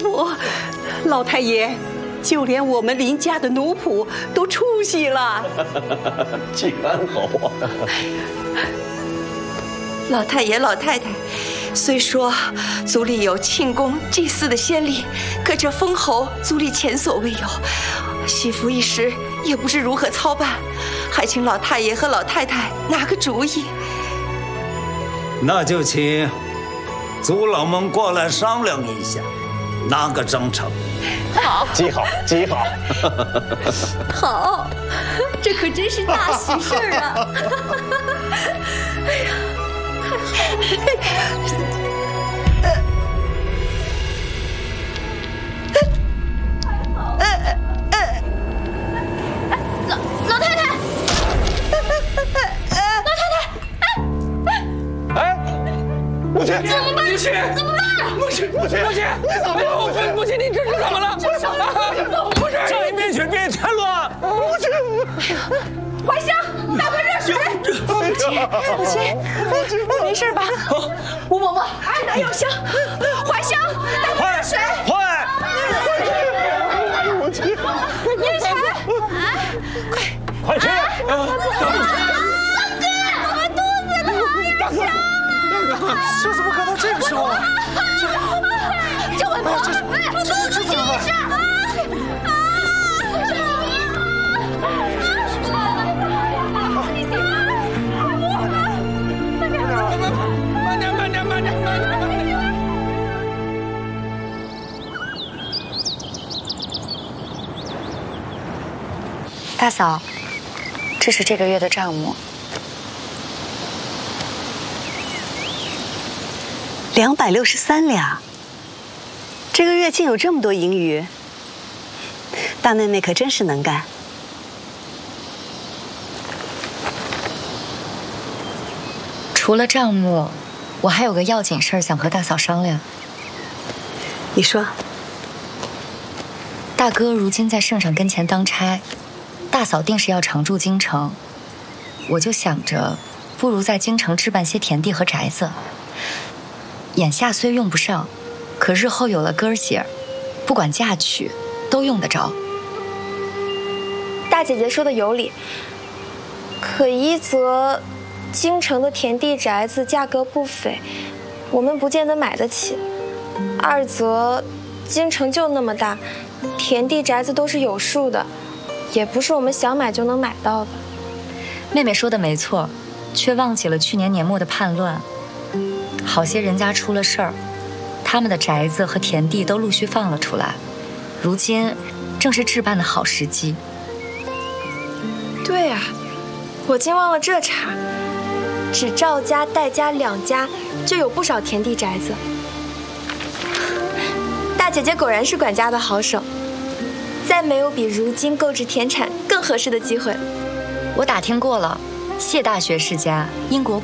不，老太爷，就连我们林家的奴仆都出息了。 既然好啊！ 老太爷、老太太，虽说族里有庆功祭祀的先例，可这封侯族里前所未有，媳妇一时也不知如何操办，还请老太爷和老太太拿个主意。 那就请族老们过来商量一下，拿个章程。 好， 极好，极好。 好，这可真是大喜事儿啊！哎呀，太好了！老太太， 母亲， 怎么办？ 母亲， 怎么办？ 母亲，母亲，你怎么了？母亲， 母亲，你这是怎么了？ 母亲， 上一边去，别添乱。 母亲， 怀香，打盆热水。 母亲，没事吧？吴嬷嬷，快拿药箱。 怀香，打盆热水。 快！ 母亲， 叶晨， 快去！ 这怎么赶到这个时候啊？ 救文婆， 这怎么办？ 慢点！ 大嫂，这是这个月的账目 ，263两。这个月竟有这么多盈余，大妹妹可真是能干。 除了账目，我还有个要紧事儿想和大嫂商量。 你说。 大哥如今在圣上跟前当差，大嫂定是要常驻京城，我就想着，不如在京城置办些田地和宅子。眼下虽用不上，可日后有了哥儿姐，不管嫁娶，都用得着。 大姐姐说的有理，可一则京城的田地宅子价格不菲，我们不见得买得起；二则京城就那么大，田地宅子都是有数的，也不是我们想买就能买到的。 妹妹说的没错，却忘记了去年年末的叛乱，好些人家出了事儿，他们的宅子和田地都陆续放了出来，如今正是置办的好时机。 对啊，我竟忘了这茬，只赵家、戴家两家就有不少田地宅子。大姐姐果然是管家的好手，再没有比如今购置田产更合适的机会。 我打听过了，谢大学世家，英国